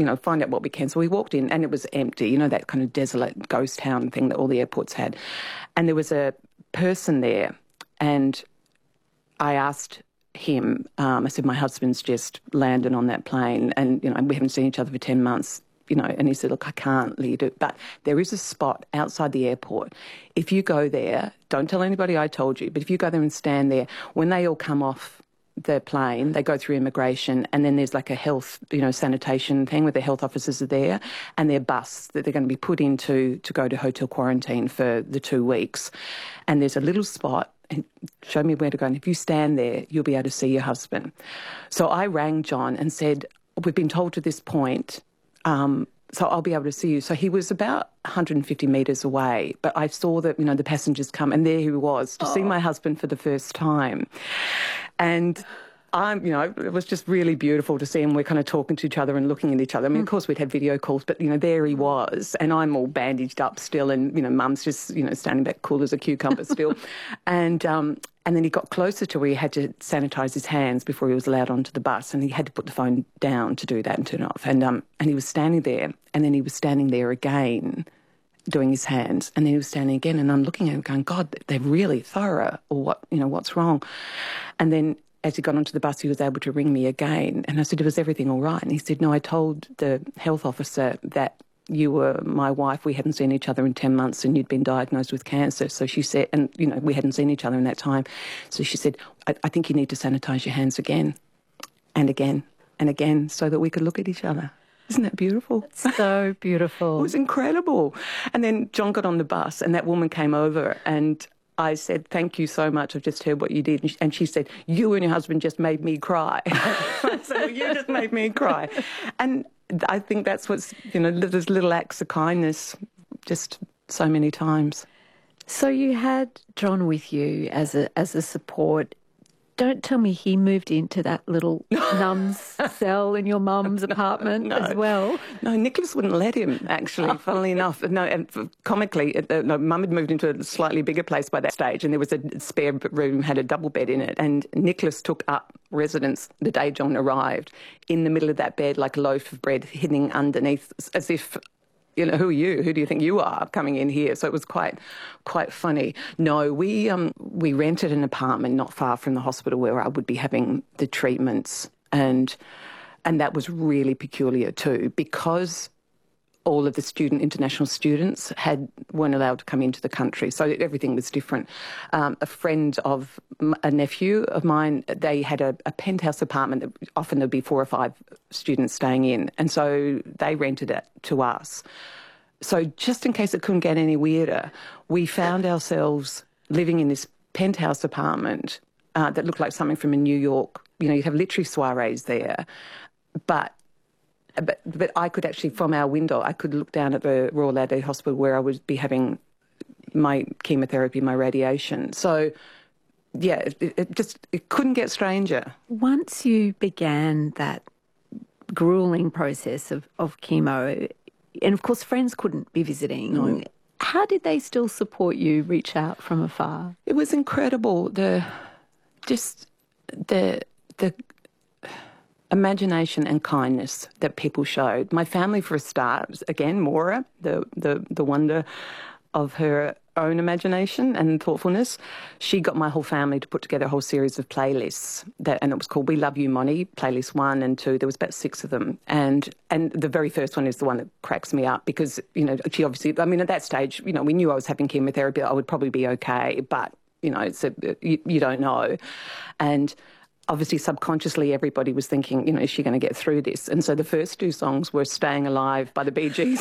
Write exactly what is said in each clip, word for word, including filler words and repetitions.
you know, find out what we can. So we walked in and it was empty, you know, that kind of desolate ghost town thing that all the airports had. And there was a person there, and I asked him, um, I said, my husband's just landed on that plane and, you know, we haven't seen each other for ten months, you know, and he said, look, I can't lead it. But there is a spot outside the airport. If you go there, don't tell anybody I told you, but if you go there and stand there, when they all come off the plane, they go through immigration, and then there's like a health, you know, sanitation thing where the health officers are there, and their bus that they're going to be put into to go to hotel quarantine for the two weeks. And there's a little spot, and show me where to go, and if you stand there, you'll be able to see your husband. So I rang John and said, we've been told to this point, um, so I'll be able to see you. So he was about one hundred fifty metres away, but I saw that, you know, the passengers come, and there he was to oh. see my husband for the first time. And I'm, you know, it was just really beautiful to see him. We're kind of talking to each other and looking at each other. I mean, mm. of course, we'd had video calls, but, you know, there he was, and I'm all bandaged up still, and, you know, Mum's just, you know, standing back cool as a cucumber still. and um, and then he got closer to where he had to sanitise his hands before he was allowed onto the bus, and he had to put the phone down to do that and turn it off. And, um, and he was standing there, and then he was standing there again doing his hands, and then he was standing again, and I'm looking at him going, God, they're really thorough, or what, you know, what's wrong? And then as he got onto the bus, he was able to ring me again. And I said, was everything all right? And he said, no, I told the health officer that you were my wife. We hadn't seen each other in ten months and you'd been diagnosed with cancer. So she said, and, you know, we hadn't seen each other in that time. So she said, I, I think you need to sanitise your hands again and again and again so that we could look at each other. Isn't that beautiful? That's so beautiful. It was incredible. And then John got on the bus and that woman came over, and I said, thank you so much. I've just heard what you did. And she said, you and your husband just made me cry. I said, well, you just made me cry. And I think that's what's, you know, there's little acts of kindness just so many times. So you had John with you as a as a support. Don't tell me he moved into that little nun's cell in your mum's apartment no. as well. No, Nicholas wouldn't let him, actually, funnily enough. No, and comically, uh, no, Mum had moved into a slightly bigger place by that stage, and there was a spare room, had a double bed in it, and Nicholas took up residence the day John arrived, in the middle of that bed, like a loaf of bread hidden underneath, as if, you know, who are you? Who do you think you are coming in here? So it was quite quite funny. No, we um, we rented an apartment not far from the hospital where I would be having the treatments, and and that was really peculiar too, because all of the student, international students had weren't allowed to come into the country, so everything was different. Um, a friend of a nephew of mine, they had a, a penthouse apartment that often there'd be four or five students staying in, and so they rented it to us. So just in case it couldn't get any weirder, we found ourselves living in this penthouse apartment uh, that looked like something from a New York, you know, you'd have literary soirees there, but But, but I could actually, from our window, I could look down at the Royal Adelaide Hospital where I would be having my chemotherapy, my radiation. So, yeah, it, it just it couldn't get stranger. Once you began that gruelling process of, of chemo, and of course friends couldn't be visiting, no. How did they still support you, reach out from afar? It was incredible, the just the the... imagination and kindness that people showed. My family, for a start, again, Maura, the, the, the wonder of her own imagination and thoughtfulness, she got my whole family to put together a whole series of playlists, that, and it was called We Love You, Moni, playlist one and two. There was about six of them. And and the very first one is the one that cracks me up because, you know, she obviously, I mean, at that stage, you know, we knew I was having chemotherapy. I would probably be okay, but, you know, it's a, you, you don't know. And obviously, subconsciously, everybody was thinking, you know, is she going to get through this? And so the first two songs were Staying Alive by the Bee Gees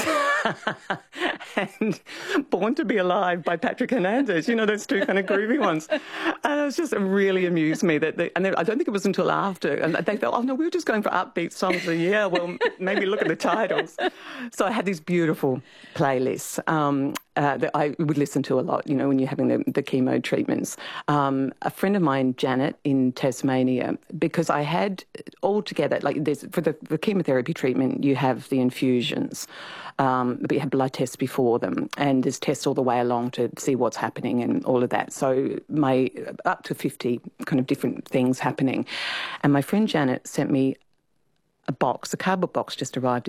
and Born to Be Alive by Patrick Hernandez, you know, those two kind of groovy ones. And it was just, it really amused me. that they, And they, I don't think it was until after, and they thought, oh, no, we were just going for upbeat songs. So, yeah, well, maybe look at the titles. So I had these beautiful playlists um, uh, that I would listen to a lot, you know, when you're having the, the chemo treatments. Um, a friend of mine, Janet, in Tasmania, because I had all together, like there's, for the, the chemotherapy treatment, you have the infusions, um, but you have blood tests before them, and there's tests all the way along to see what's happening and all of that. So my up to fifty kind of different things happening. And my friend Janet sent me a box, a cardboard box just arrived